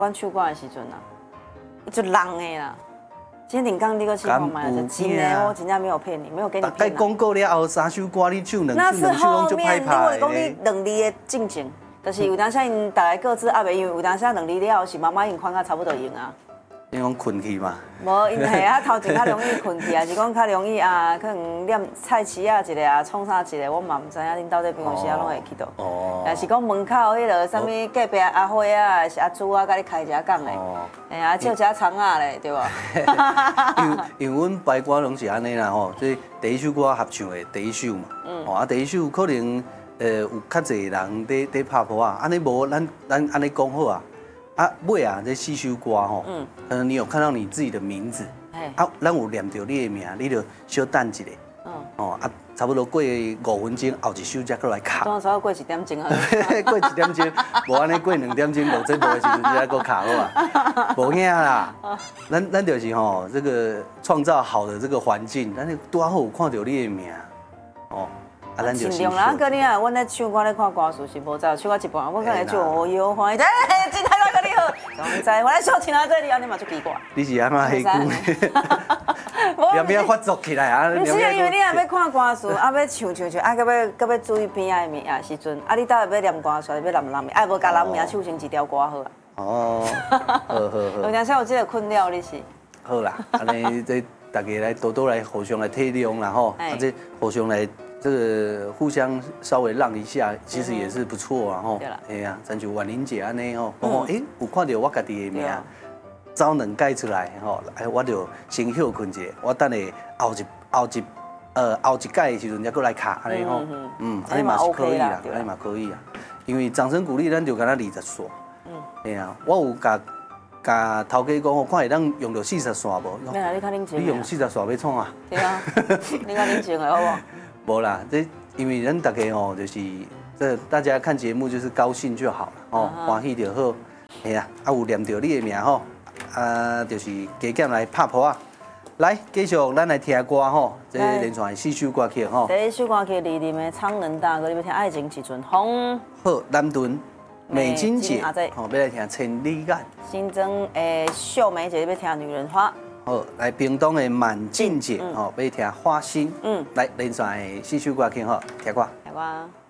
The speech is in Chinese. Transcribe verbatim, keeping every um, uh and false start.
阮唱歌的时阵啊，就人的啦。今天刚那个情况嘛，就真的，我真正没有骗你，没有给你骗。大概广告了后，三首歌你唱两那首，两首拢就歹因拍为讲你两字的进程，就是有当时因大家各自压袂，因为有当时两字了后是妈妈因看甲差不多用啊。 因讲困去嘛。 无，因系啊头前较容易困去啊，是讲较容易啊，可能念菜市啊一个啊，创啥一个，我嘛唔知影恁到底平常时啊拢会去到。哦。但是讲门口迄落啥物隔壁阿花啊，还是阿朱啊，甲你开一下讲嘞。哦。哎呀，借一下葱啊嘞，对无？ 因因阮排歌拢是安尼啦吼，即第一首歌合唱的第一首嘛。嗯。哦啊，第一首可能呃有较侪人在在拍谱啊，安尼无咱咱安尼讲好啊。啊，尾啊，这四首歌吼，嗯，可能你有看到你自己的名字，啊，咱有念到你的名，你就小等一下，嗯，哦，啊，差不多过五分钟后一首才过来卡。 当差不多过一点钟啊。 过一点钟，无安尼过两点钟录节目的时阵才过卡好啊，无影啦。咱咱就是吼，这个创造好的这个环境，咱拄好有看到你的名，哦。啊，咱就尽量啦，跟你啊，阮咧唱歌咧看歌词是无在，唱到一半，我刚才唱哦哟欢喜，哎，真太太跟你好，总在我来笑听到这里啊，你嘛足奇怪。 你是安怎黑句？要不要发作起来啊？ 不是因为你也要看歌词，啊要唱唱唱，啊搁要搁要注意边仔的名啊时阵，啊你到底要念歌词，要念人名，啊无甲人名唱成一条歌好啊。哦，好好好。有当时有这个困扰你是？ 好啦，安尼这大家来多多来互相来体谅啦吼，啊这互相来。这个互相稍微让一下，其实也是不错啊吼。对啦。哎呀，咱就婉玲姐安尼吼，讲讲，哎，有看到我家己的名，早两改出来吼，哎，我就先休困一下，我等下后一后一呃后一改的时阵再过来卡安尼吼。嗯，安尼嘛是可以啦，安尼嘛可以啊。因为掌声鼓励，咱就敢若二十线。嗯。哎呀，我有甲甲头家讲，我看会当用到四十线无？ 没啦，你较冷静。 你用四十线要创啊？ 对啊，你较冷静的好不好？ 无啦，这因为咱大家吼，就是这大家看节目就是高兴就好了哦，欢喜就好。哎呀，啊有念到你的名吼，啊就是加减来拍谱啊。来，继续咱来听歌吼，这连串四首歌曲吼。 第一首歌曲李林的《苍人大哥》，你要听《爱情一阵风》。 好，南屯美金姐，吼要来听《千里眼》。 新增诶秀梅姐要听《女人花》。 好，来屏东的满静姐，哦，要听花心。嗯，来连串的四首歌曲吼，听歌。 听歌。